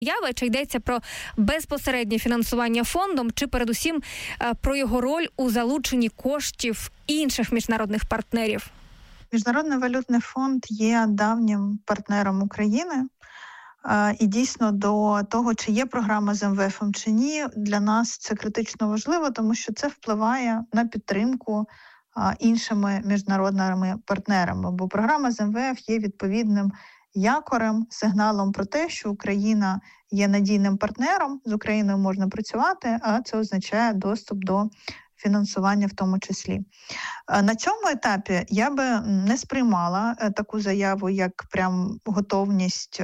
Ява, чи йдеться про безпосереднє фінансування фондом, чи передусім про його роль у залученні коштів інших міжнародних партнерів? Міжнародний валютний фонд є давнім партнером України. І дійсно до того, чи є програма з МВФ чи ні, для нас це критично важливо, тому що це впливає на підтримку іншими міжнародними партнерами. Бо програма з МВФ є відповідним якорем, сигналом про те, що Україна є надійним партнером, з Україною можна працювати, а це означає доступ до фінансування в тому числі. На цьому етапі я би не сприймала таку заяву, як прям готовність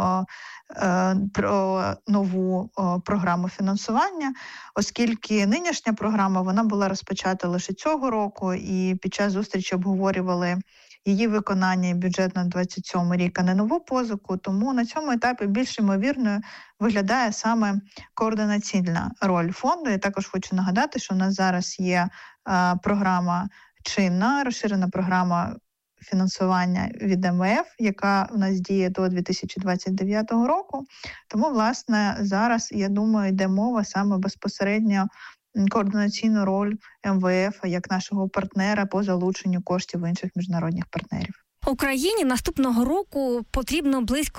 про нову програму фінансування, оскільки нинішня програма, вона була розпочата лише цього року, і під час зустрічі обговорювали її виконання і бюджет на 27 рік, а не нову позику. Тому на цьому етапі більш ймовірною виглядає саме координаційна роль фонду. Я також хочу нагадати, що у нас зараз є програма чинна, розширена програма фінансування від МВФ, яка у нас діє до 2029 року. Тому, власне, зараз, я думаю, йде мова саме безпосередньо координаційну роль МВФ як нашого партнера по залученню коштів інших міжнародних партнерів. Україні наступного року потрібно близько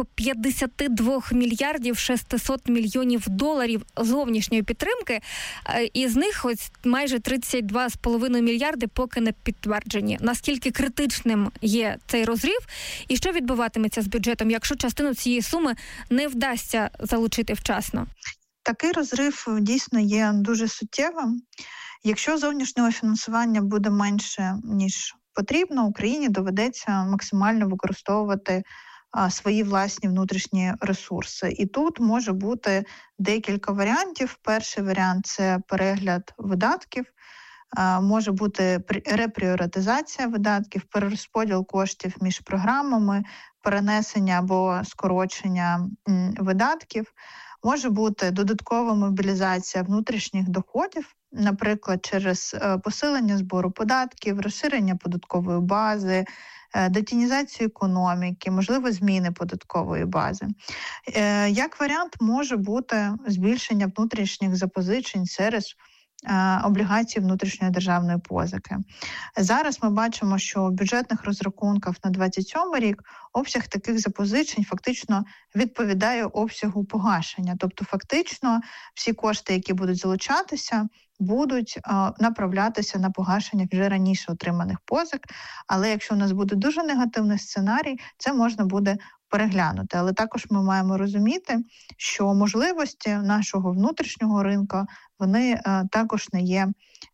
52 мільярдів 600 мільйонів доларів зовнішньої підтримки, і з них ось майже 32,5 мільярди поки не підтверджені. Наскільки критичним є цей розрив і що відбуватиметься з бюджетом, якщо частину цієї суми не вдасться залучити вчасно? Такий розрив дійсно є дуже суттєвим. Якщо зовнішнього фінансування буде менше, ніж потрібно, Україні доведеться максимально використовувати свої власні внутрішні ресурси. І тут може бути декілька варіантів. Перший варіант – це перегляд видатків, може бути репріоритизація видатків, перерозподіл коштів між програмами, перенесення або скорочення видатків. Може бути додаткова мобілізація внутрішніх доходів, наприклад, через посилення збору податків, розширення податкової бази, детінізацію економіки, можливо, зміни податкової бази. Як варіант може бути збільшення внутрішніх запозичень через облігації внутрішньої державної позики. Зараз ми бачимо, що в бюджетних розрахунках на 2027 рік обсяг таких запозичень фактично відповідає обсягу погашення. Тобто фактично всі кошти, які будуть залучатися, будуть направлятися на погашення вже раніше отриманих позик. Але якщо у нас буде дуже негативний сценарій, це можна буде переглянути. Але також ми маємо розуміти, що можливості нашого внутрішнього ринку, вони також не є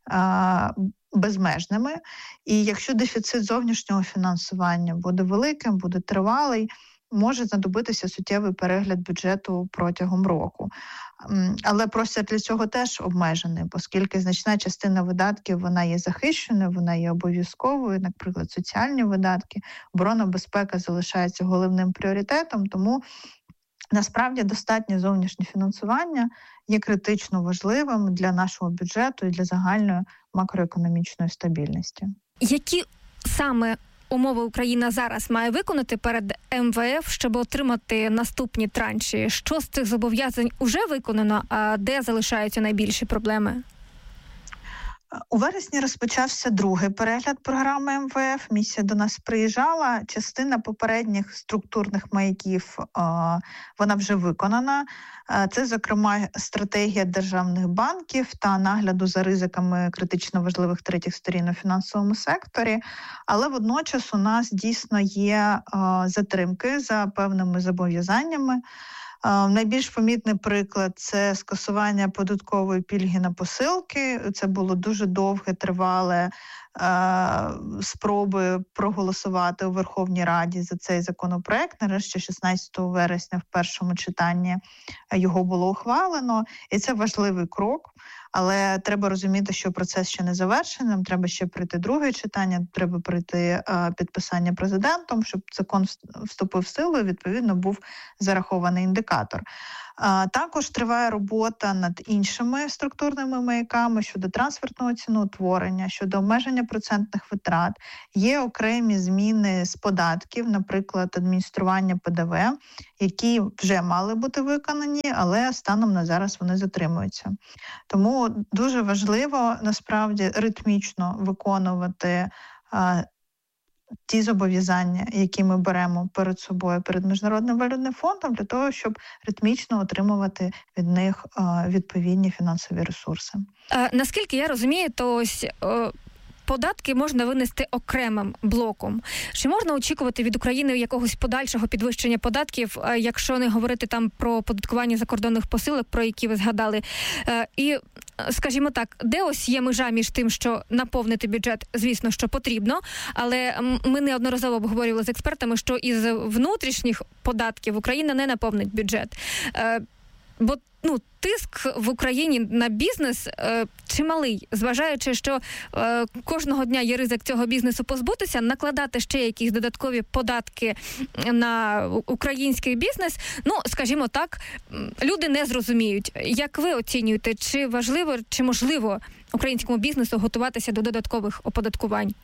безмежними. І якщо дефіцит зовнішнього фінансування буде великим, буде тривалий, може знадобитися суттєвий перегляд бюджету протягом року. Але простір для цього теж обмежений, оскільки значна частина видатків, вона є захищеною, вона є обов'язковою, наприклад, соціальні видатки, оборона, безпека залишається головним пріоритетом, тому насправді достатнє зовнішнє фінансування є критично важливим для нашого бюджету і для загальної макроекономічної стабільності. Які саме умови Україна зараз має виконати перед МВФ, щоб отримати наступні транші? Що з цих зобов'язань уже виконано, а де залишаються найбільші проблеми? У вересні розпочався другий перегляд програми МВФ. Місія до нас приїжджала. Частина попередніх структурних маяків, вона вже виконана. Це, зокрема, стратегія державних банків та нагляду за ризиками критично важливих третіх сторін у фінансовому секторі. Але водночас у нас дійсно є затримки за певними зобов'язаннями. Найбільш помітний приклад – це скасування податкової пільги на посилки. Це було дуже довге, тривале спроби проголосувати у Верховній Раді за цей законопроект. Нарешті 16 вересня в першому читанні його було ухвалено. І це важливий крок. Але треба розуміти, що процес ще не завершений, нам треба ще пройти друге читання, треба пройти підписання президентом, щоб закон вступив в силу і, відповідно, був зарахований індикатор. Також триває робота над іншими структурними маяками щодо трансфертного ціноутворення, щодо обмеження процентних витрат. Є окремі зміни з податків, наприклад, адміністрування ПДВ, які вже мали бути виконані, але станом на зараз вони затримуються. Тому дуже важливо, насправді, ритмічно виконувати ті зобов'язання, які ми беремо перед собою, перед Міжнародним валютним фондом, для того, щоб ритмічно отримувати від них відповідні фінансові ресурси. Наскільки я розумію, то ось податки можна винести окремим блоком. Чи можна очікувати від України якогось подальшого підвищення податків, якщо не говорити там про оподаткування закордонних посилок, про які ви згадали? І, скажімо так, де ось є межа між тим, що наповнити бюджет, звісно, що потрібно, але ми неодноразово обговорювали з експертами, що із внутрішніх податків Україна не наповнить бюджет. Бо тиск в Україні на бізнес чималий, зважаючи, що кожного дня є ризик цього бізнесу позбутися, накладати ще якісь додаткові податки на український бізнес, скажімо так, люди не зрозуміють. Як ви оцінюєте, чи важливо, чи можливо українському бізнесу готуватися до додаткових оподаткувань?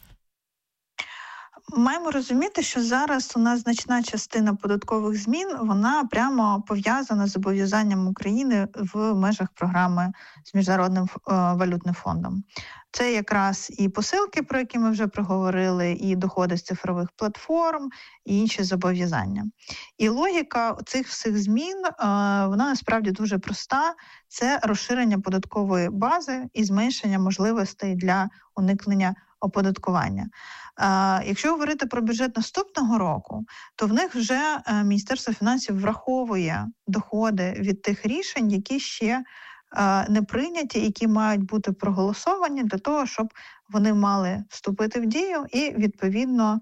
Маємо розуміти, що зараз у нас значна частина податкових змін, вона прямо пов'язана з зобов'язанням України в межах програми з Міжнародним валютним фондом. Це якраз і посилки, про які ми вже проговорили, і доходи з цифрових платформ, і інші зобов'язання. І логіка цих всіх змін, вона насправді дуже проста. Це розширення податкової бази і зменшення можливостей для уникнення оподаткування. Якщо говорити про бюджет наступного року, то в них вже Міністерство фінансів враховує доходи від тих рішень, які ще не прийняті, які мають бути проголосовані для того, щоб вони мали вступити в дію і, відповідно,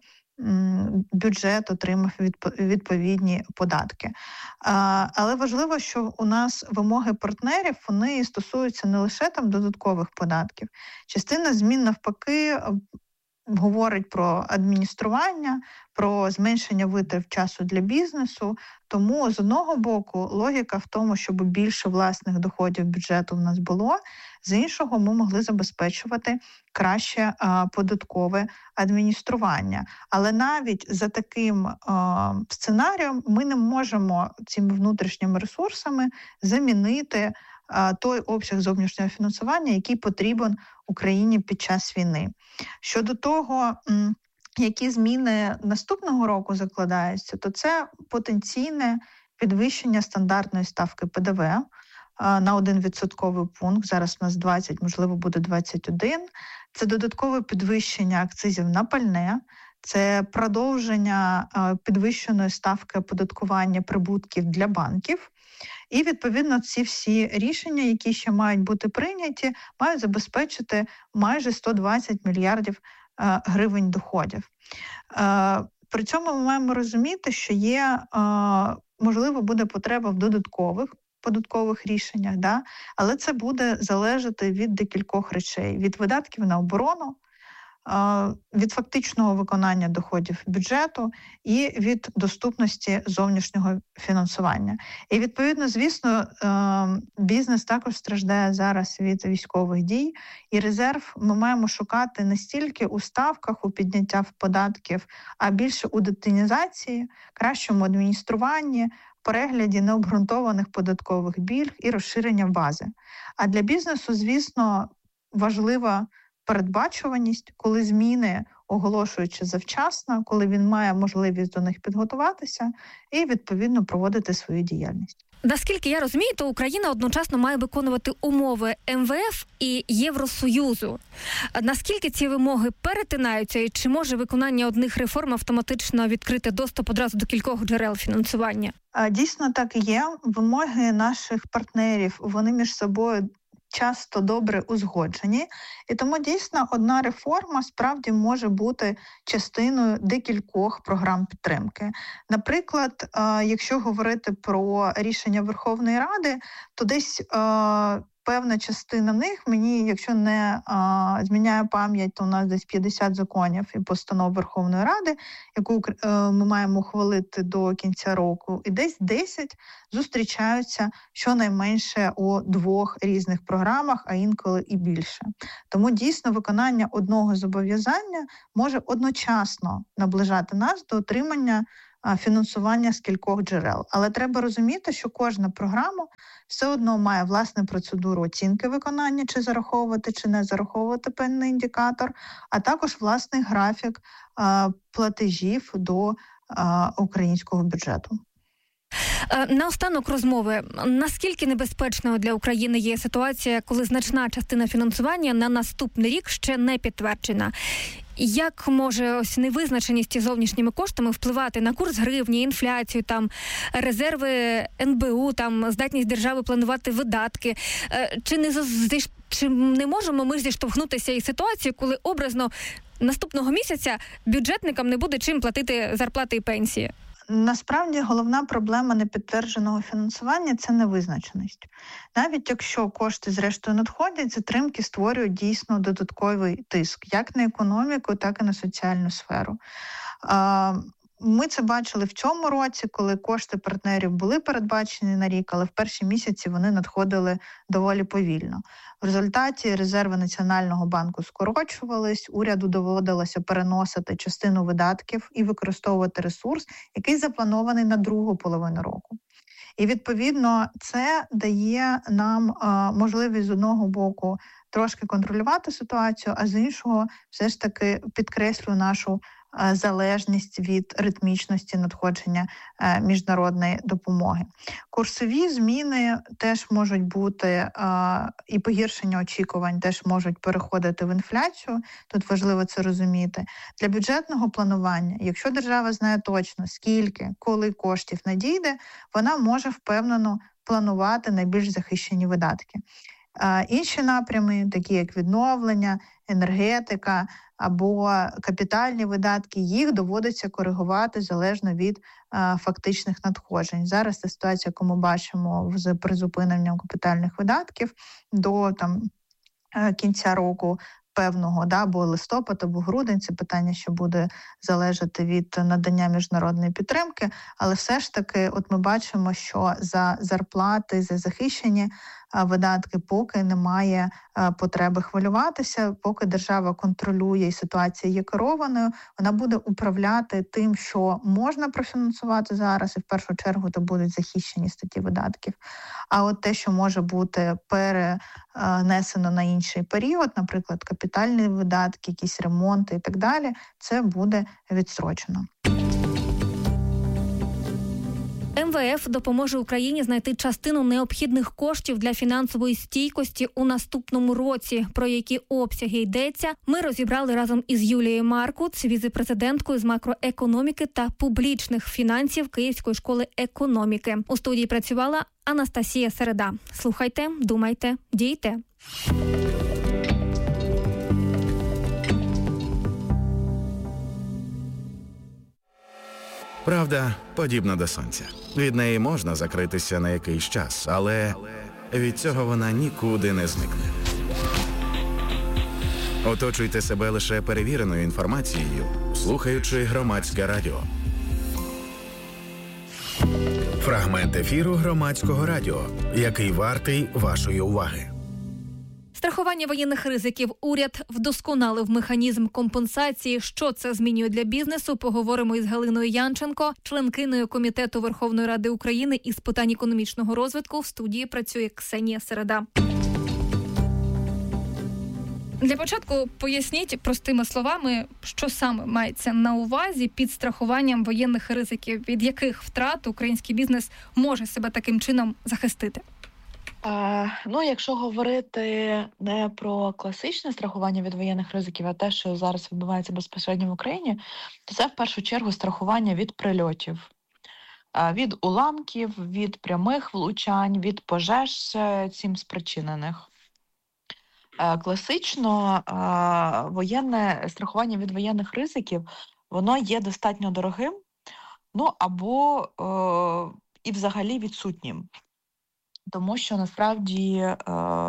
бюджет отримав відповідні податки. Але важливо, що у нас вимоги партнерів, вони стосуються не лише там додаткових податків. Частина змін, навпаки, говорить про адміністрування, про зменшення витрат часу для бізнесу. Тому, з одного боку, логіка в тому, щоб більше власних доходів бюджету в нас було, з іншого ми могли забезпечувати краще податкове адміністрування. Але навіть за таким сценарієм ми не можемо цими внутрішніми ресурсами замінити той обсяг зовнішнього фінансування, який потрібен Україні під час війни. Щодо того, які зміни наступного року закладаються, то це потенційне підвищення стандартної ставки ПДВ на 1 відсотковий пункт. Зараз у нас 20, можливо, буде 21. Це додаткове підвищення акцизів на пальне, це продовження підвищеної ставки оподаткування прибутків для банків. І, відповідно, ці всі рішення, які ще мають бути прийняті, мають забезпечити майже 120 мільярдів гривень доходів. При цьому ми маємо розуміти, що є, можливо, буде потреба в додаткових податкових рішеннях, але це буде залежати від декількох речей. Від видатків на оборону, від фактичного виконання доходів бюджету і від доступності зовнішнього фінансування. І, відповідно, звісно, бізнес також страждає зараз від військових дій, і резерв ми маємо шукати не стільки у ставках, у підняття податків, а більше у детінізації, кращому адмініструванні, перегляді необґрунтованих податкових пільг і розширення бази. А для бізнесу, звісно, важлива передбачуваність, коли зміни оголошуючи завчасно, коли він має можливість до них підготуватися і, відповідно, проводити свою діяльність. Наскільки я розумію, то Україна одночасно має виконувати умови МВФ і Євросоюзу. Наскільки ці вимоги перетинаються і чи може виконання одних реформ автоматично відкрити доступ одразу до кількох джерел фінансування? Дійсно так і є. Вимоги наших партнерів, вони між собою часто добре узгоджені, і тому дійсно одна реформа справді може бути частиною декількох програм підтримки. Наприклад, якщо говорити про рішення Верховної Ради, то десь певна частина них, мені, якщо не зміняє пам'ять, то у нас десь 50 законів і постанов Верховної Ради, яку ми маємо ухвалити до кінця року, і десь 10 зустрічаються щонайменше у 2 різних програмах, а інколи і більше. Тому дійсно виконання одного зобов'язання може одночасно наближати нас до отримання фінансування з кількох джерел. Але треба розуміти, що кожна програма все одно має власну процедуру оцінки виконання, чи зараховувати, чи не зараховувати певний індикатор, а також власний графік платежів до українського бюджету. Наостанок розмови. Наскільки небезпечною для України є ситуація, коли значна частина фінансування на наступний рік ще не підтверджена? Як може ось невизначеність із зовнішніми коштами впливати на курс гривні, інфляцію, там резерви НБУ, там здатність держави планувати видатки? Чи не можемо ми зіштовхнутися із ситуацією, коли образно наступного місяця бюджетникам не буде чим платити зарплати і пенсії? Насправді головна проблема непідтвердженого фінансування – це невизначеність. Навіть якщо кошти зрештою надходять, затримки створюють дійсно додатковий тиск як на економіку, так і на соціальну сферу. Ми це бачили в цьому році, коли кошти партнерів були передбачені на рік, але в перші місяці вони надходили доволі повільно. В результаті резерви Національного банку скорочувались, уряду доводилося переносити частину видатків і використовувати ресурс, який запланований на другу половину року. І, відповідно, це дає нам можливість з одного боку трошки контролювати ситуацію, а з іншого все ж таки підкреслює нашу залежність від ритмічності надходження міжнародної допомоги. Курсові зміни теж можуть бути, і погіршення очікувань теж можуть переходити в інфляцію. Тут важливо це розуміти. Для бюджетного планування, якщо держава знає точно, скільки, коли коштів надійде, вона може впевнено планувати найбільш захищені видатки. Інші напрями, такі як відновлення, енергетика або капітальні видатки, їх доводиться коригувати залежно від фактичних надходжень. Зараз це ситуація, яку ми бачимо з призупиненням капітальних видатків до кінця року певного, або листопад, або грудень. Це питання, що буде залежати від надання міжнародної підтримки. Але все ж таки, от ми бачимо, що за зарплати, за захищені видатки поки немає потреби хвилюватися, поки держава контролює і ситуація є керованою, вона буде управляти тим, що можна профінансувати зараз, і в першу чергу то будуть захищені статті видатків. А от те, що може бути перенесено на інший період, наприклад, капітальні видатки, якісь ремонти і так далі, це буде відстрочено. МВФ допоможе Україні знайти частину необхідних коштів для фінансової стійкості у наступному році. Про які обсяги йдеться, ми розібрали разом із Юлією Маркуц, віце-президенткою з макроекономіки та публічних фінансів Київської школи економіки. У студії працювала Анастасія Середа. Слухайте, думайте, дійте. Правда подібна до сонця. Від неї можна закритися на якийсь час, але від цього вона нікуди не зникне. Оточуйте себе лише перевіреною інформацією, слухаючи Громадське радіо. Фрагмент ефіру Громадського радіо, який вартий вашої уваги. Страхування воєнних ризиків. Уряд вдосконалив механізм компенсації. Що це змінює для бізнесу? Поговоримо із Галиною Янченко, членкиною Комітету Верховної Ради України із питань економічного розвитку. В студії працює Ксенія Середа. Для початку поясніть простими словами, що саме мається на увазі під страхуванням воєнних ризиків, від яких втрат український бізнес може себе таким чином захистити. Якщо говорити не про класичне страхування від воєнних ризиків, а те, що зараз відбувається безпосередньо в Україні, то це в першу чергу страхування від прильотів, від уламків, від прямих влучань, від пожеж цим спричинених. Класично воєнне страхування від воєнних ризиків, воно є достатньо дорогим, або і взагалі відсутнім. тому що насправді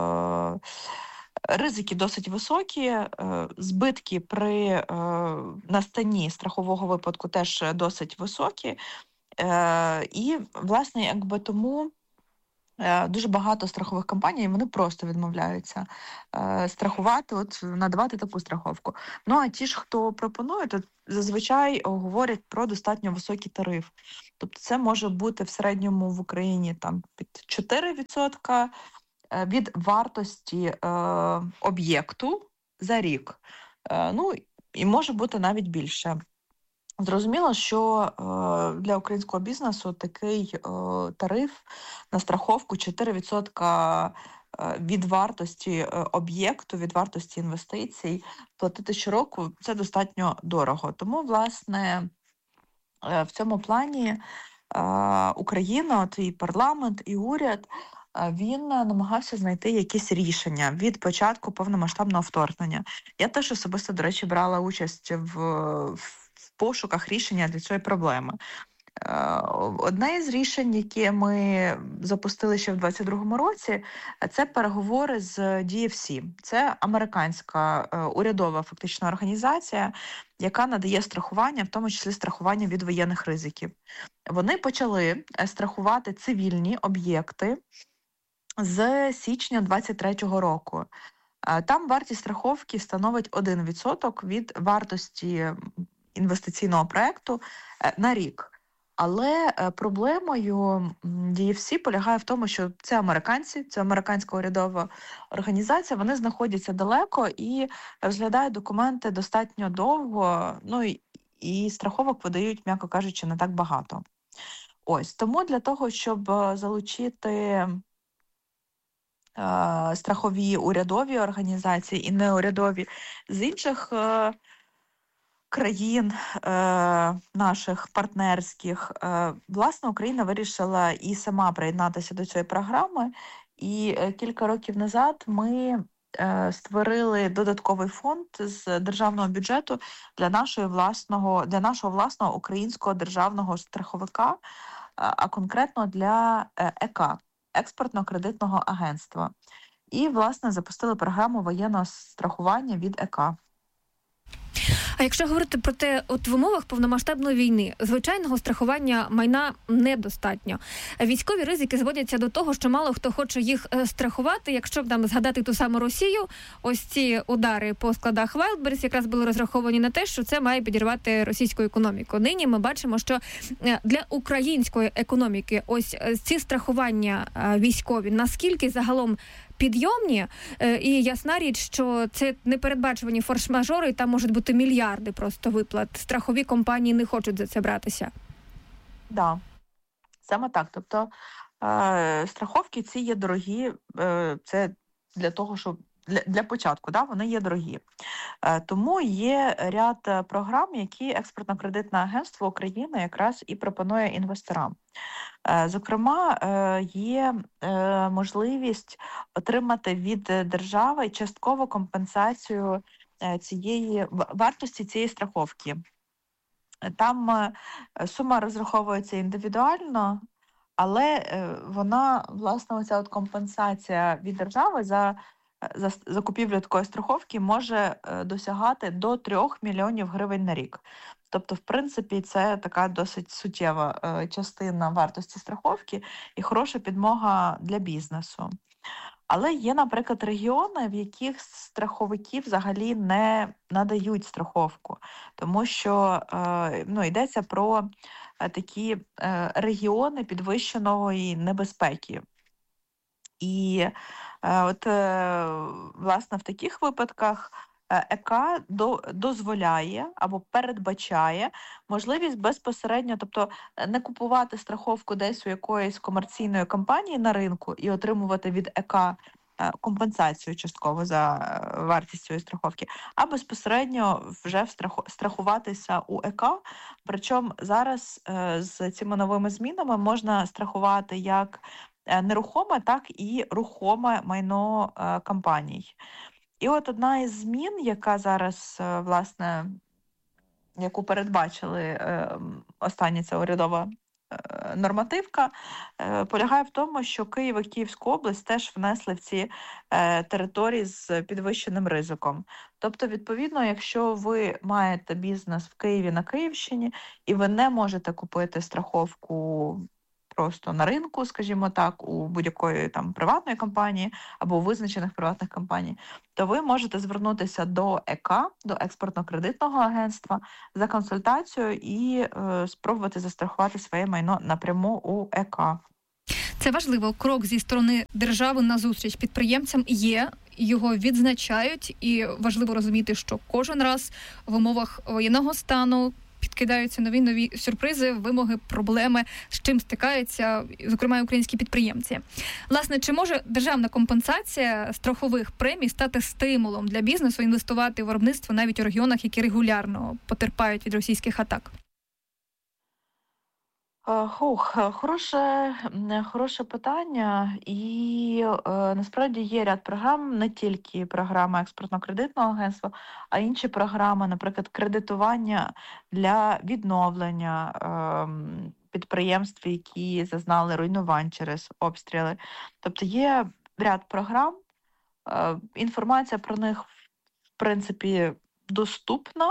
ризики досить високі, збитки при настанні страхового випадку теж досить високі. І, власне, якби тому дуже багато страхових компаній, вони просто відмовляються страхувати, надавати таку страховку. Ну, а ті ж, хто пропонує, то зазвичай говорять про достатньо високий тариф. Тобто це може бути в середньому в Україні там під 4% від вартості об'єкту за рік. Ну, і може бути навіть більше. Зрозуміло, що для українського бізнесу такий тариф на страховку 4% від вартості об'єкту, від вартості інвестицій платити щороку – це достатньо дорого. Тому, власне, в цьому плані Україна, і парламент, і уряд, він намагався знайти якісь рішення від початку повномасштабного вторгнення. Я теж особисто, до речі, брала участь в пошуках рішення для цієї проблеми. Одне із рішень, які ми запустили ще в 2022 році, це переговори з DFC. Це американська урядова фактично організація, яка надає страхування, в тому числі страхування від воєнних ризиків. Вони почали страхувати цивільні об'єкти з січня 2023 року. Там вартість страховки становить 1% від вартості інвестиційного проєкту на рік. Але проблемою DFC полягає в тому, що це американці, це американська урядова організація, вони знаходяться далеко і розглядають документи достатньо довго, ну і страховок видають, м'яко кажучи, не так багато. Ось, тому для того, щоб залучити страхові урядові організації і неурядові з інших країн наших партнерських, власне, Україна вирішила і сама приєднатися до цієї програми. І кілька років назад ми створили додатковий фонд з державного бюджету для нашого власного українського державного страховика, а конкретно для ЕК, експортно-кредитного агентства. І, власне, запустили програму воєнного страхування від ЕК. А якщо говорити про те, в умовах повномасштабної війни звичайного страхування майна недостатньо. Військові ризики зводяться до того, що мало хто хоче їх страхувати. Якщо нам згадати ту саму Росію, ось ці удари по складах Wildberries якраз були розраховані на те, що це має підірвати російську економіку. Нині ми бачимо, що для української економіки ось ці страхування військові, наскільки загалом підйомні, і ясна річ, що це непередбачувані форс-мажори, і там можуть бути мільярди просто виплат. Страхові компанії не хочуть за це братися. Да, саме так. Тобто страховки ці є дорогі, це для того, щоб для початку, да, вони є дорогі. Тому є ряд програм, які Експортно-кредитне агентство України якраз і пропонує інвесторам. Зокрема, є можливість отримати від держави часткову компенсацію вартості цієї страховки. Там сума розраховується індивідуально, але вона, власне, оця компенсація від держави за закупівлю такої страховки може досягати до 3 мільйонів гривень на рік. Тобто, в принципі, це така досить суттєва частина вартості страховки і хороша підмога для бізнесу. Але є, наприклад, регіони, в яких страховики взагалі не надають страховку, тому що йдеться про такі регіони підвищеної небезпеки. І власне, в таких випадках ЕК дозволяє або передбачає можливість безпосередньо, тобто не купувати страховку десь у якоїсь комерційної компанії на ринку і отримувати від ЕК компенсацію частково за вартість цієї страховки, а безпосередньо вже страхуватися у ЕК. Причому зараз з цими новими змінами можна страхувати як нерухоме, так і рухоме майно компаній. І от одна із змін, яка зараз, власне, яку передбачили остання ця урядова нормативка полягає в тому, що Київ і Київська область теж внесли в ці території з підвищеним ризиком. Тобто, відповідно, якщо ви маєте бізнес в Києві на Київщині і ви не можете купити страховку просто на ринку, скажімо так, у будь-якої там приватної компанії або у визначених приватних компаній, то ви можете звернутися до ЕК, до експортно-кредитного агентства, за консультацією і спробувати застрахувати своє майно напряму у ЕК. Це важливо. Крок зі сторони держави назустріч підприємцям є, його відзначають, і важливо розуміти, що кожен раз в умовах воєнного стану підкидаються нові сюрпризи, вимоги, проблеми, з чим стикаються, зокрема, українські підприємці. Власне, чи може державна компенсація страхових премій стати стимулом для бізнесу інвестувати в виробництво навіть у регіонах, які регулярно потерпають від російських атак? Хороше питання. І насправді є ряд програм, не тільки програма експортно-кредитного агентства, а інші програми, наприклад, кредитування для відновлення підприємств, які зазнали руйнувань через обстріли. Тобто є ряд програм, інформація про них, в принципі, доступна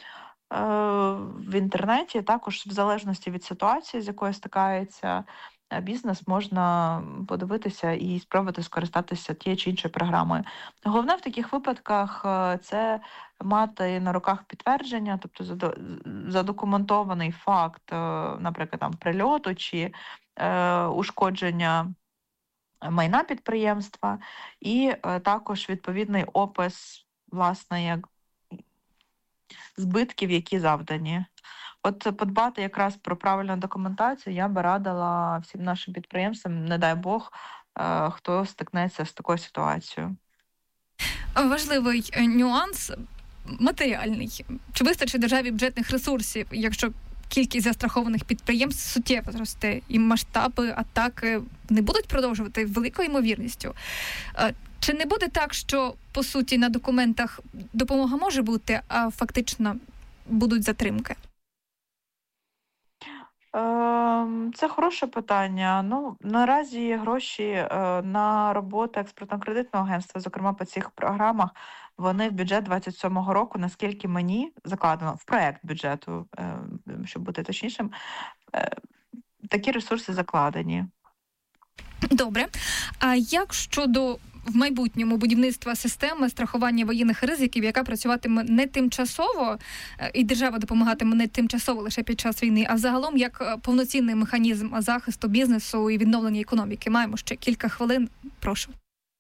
в інтернеті. Також в залежності від ситуації, з якою стикається бізнес, можна подивитися і спробувати скористатися тією чи іншою програмою. Головне в таких випадках це мати на руках підтвердження, тобто задокументований факт, наприклад, там прильоту чи ушкодження майна підприємства, і також відповідний опис, власне, як збитків, які завдані. От подбати якраз про правильну документацію я би радила всім нашим підприємцям, не дай Бог, хто стикнеться з такою ситуацією. Важливий нюанс матеріальний. Чи вистачить державі бюджетних ресурсів, якщо кількість застрахованих підприємств суттєво зросте і масштаби атаки не будуть продовжувати великою ймовірністю? Чи не буде так, що, по суті, на документах допомога може бути, а фактично будуть затримки? Це хороше питання. Наразі гроші на роботу експортно-кредитного агентства, зокрема по цих програмах, вони в бюджет 27-го року, наскільки мені закладено, в проект бюджету, щоб бути точнішим, такі ресурси закладені. Добре. А як щодо в майбутньому будівництва системи страхування воєнних ризиків, яка працюватиме не тимчасово, і держава допомагатиме не тимчасово лише під час війни, а загалом як повноцінний механізм захисту бізнесу і відновлення економіки? Маємо ще кілька хвилин. Прошу.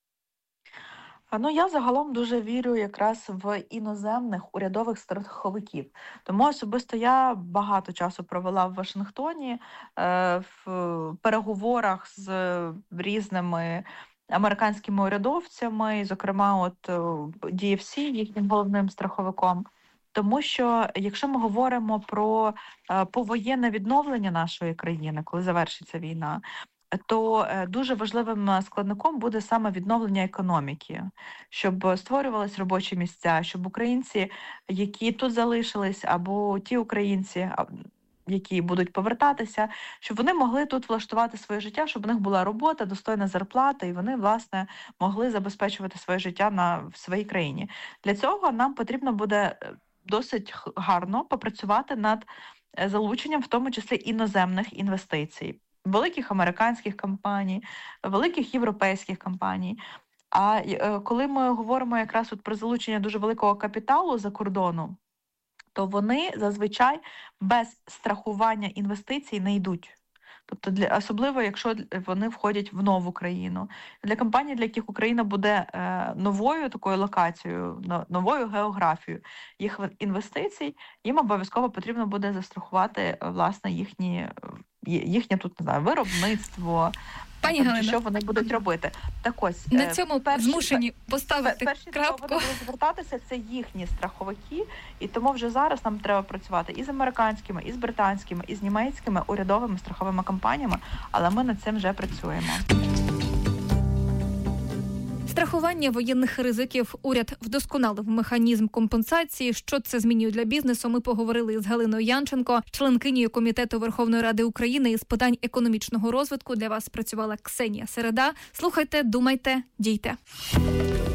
Я загалом дуже вірю якраз в іноземних урядових страховиків. Тому особисто я багато часу провела в Вашингтоні в переговорах з різними американськими урядовцями, зокрема DFC, їхнім головним страховиком. Тому що, якщо ми говоримо про повоєнне відновлення нашої країни, коли завершиться війна, то дуже важливим складником буде саме відновлення економіки, щоб створювались робочі місця, щоб українці, які тут залишились, або ті українці, які будуть повертатися, щоб вони могли тут влаштувати своє життя, щоб у них була робота, достойна зарплата, і вони, власне, могли забезпечувати своє життя в своїй країні. Для цього нам потрібно буде досить гарно попрацювати над залученням, в тому числі, іноземних інвестицій. Великих американських компаній, великих європейських компаній. А коли ми говоримо якраз про залучення дуже великого капіталу за кордону, то вони зазвичай без страхування інвестицій не йдуть. Тобто, особливо, якщо вони входять в нову країну. Для компаній, для яких Україна буде новою такою локацією, новою географією їх інвестицій, їм обов'язково потрібно буде застрахувати, власне, їхнє тут, не знаю, виробництво, Пані Галино, що вони будуть робити. Так ось, на цьому змушені поставити крапку. Перші, хто буде звертатися, це їхні страховики, і тому вже зараз нам треба працювати і з американськими, і з британськими, і з німецькими урядовими страховими компаніями, але ми над цим вже працюємо. Страхування воєнних ризиків. Уряд вдосконалив механізм компенсації. Що це змінює для бізнесу? Ми поговорили з Галиною Янченко, членкинею Комітету Верховної Ради України із питань економічного розвитку. Для вас працювала Ксенія Середа. Слухайте, думайте, дійте.